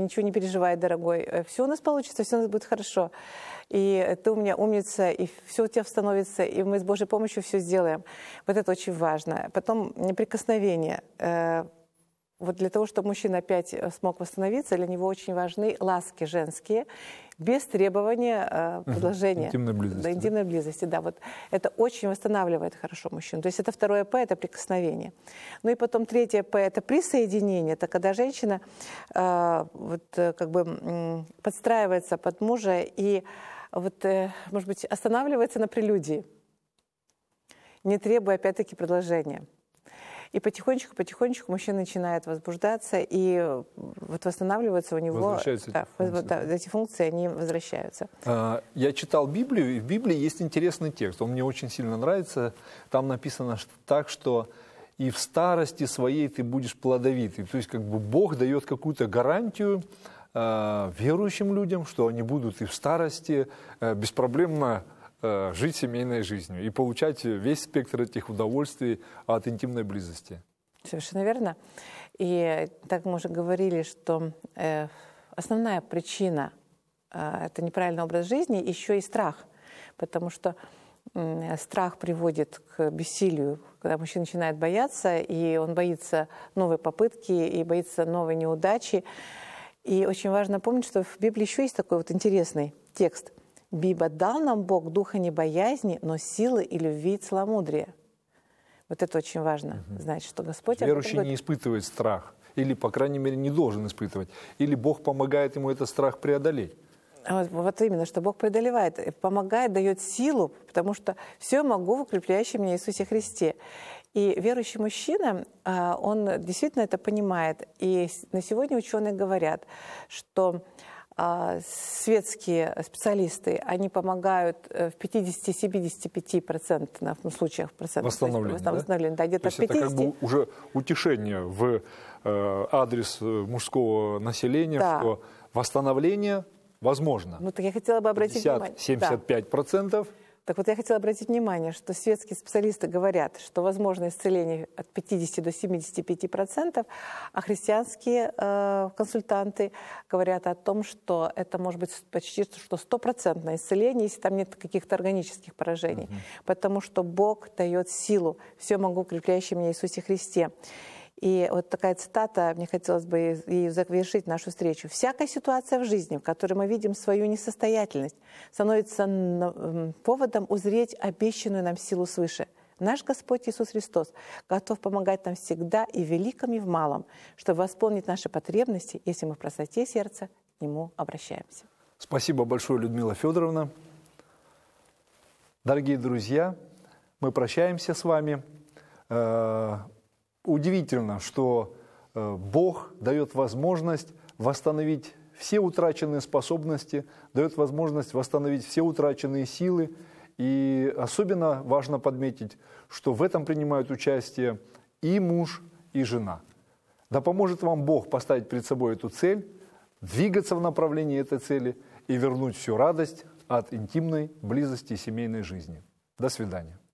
ничего не переживай, дорогой, все у нас получится, все у нас будет хорошо. И ты у меня умница, и все у тебя становится, и мы с Божьей помощью все сделаем. Вот это очень важно. Потом прикосновение. Вот для того, чтобы мужчина опять смог восстановиться, для него очень важны ласки женские, без требования предложения. Интимной близости. Да, интимной близости, да. Вот это очень восстанавливает хорошо мужчину. То есть это второе П, это прикосновение. Ну и потом третье П, это присоединение. Это когда женщина подстраивается под мужа и, может быть, останавливается на прелюдии, не требуя, опять-таки, предложения. И потихонечку мужчина начинает возбуждаться, и вот восстанавливаются у него... Возвращаются эти функции, они возвращаются. Я читал Библию, и в Библии есть интересный текст. Он мне очень сильно нравится. Там написано так, что «и в старости своей ты будешь плодовитый». То есть как бы Бог дает какую-то гарантию верующим людям, что они будут и в старости беспроблемно жить семейной жизнью и получать весь спектр этих удовольствий от интимной близости. Совершенно верно. И так мы уже говорили, что основная причина это неправильный образ жизни, еще и страх. Потому что страх приводит к бессилию, когда мужчина начинает бояться, и он боится новой попытки, и боится новой неудачи. И очень важно помнить, что в Библии еще есть такой вот интересный текст. «Бибо дал нам Бог духа не боязни, но силы и любви и целомудрия». Вот это очень важно, знать, что Господь... Верующий не испытывает страх, или, по крайней мере, не должен испытывать, или Бог помогает ему этот страх преодолеть. Вот именно, что Бог преодолевает, помогает, дает силу, потому что все могу в укрепляющем меня Иисусе Христе. И верующий мужчина, он действительно это понимает. И на сегодня ученые говорят, что светские специалисты, они помогают в 50-75% случаях восстановления, да? Где-то то есть 50. Это как бы уже утешение в адрес мужского населения, да, что восстановление возможно. Ну, так я хотела бы обратить внимание. 75%. Да. Так вот, я хотела обратить внимание, что светские специалисты говорят, что возможно исцеление от 50 до 75%, а христианские консультанты говорят о том, что это может быть почти что 100% исцеление, если там нет каких-то органических поражений. Потому что Бог дает силу, все могу укрепляющее меня Иисусе Христе. И вот такая цитата, мне хотелось бы ею завершить нашу встречу. «Всякая ситуация в жизни, в которой мы видим свою несостоятельность, становится поводом узреть обещанную нам силу свыше. Наш Господь Иисус Христос готов помогать нам всегда и в великом, и в малом, чтобы восполнить наши потребности, если мы в простоте сердца к Нему обращаемся». Спасибо большое, Людмила Федоровна. Дорогие друзья, мы прощаемся с вами. Удивительно, что Бог дает возможность восстановить все утраченные способности, дает возможность восстановить все утраченные силы. И особенно важно подметить, что в этом принимают участие и муж, и жена. Да поможет вам Бог поставить перед собой эту цель, двигаться в направлении этой цели и вернуть всю радость от интимной близости и семейной жизни. До свидания.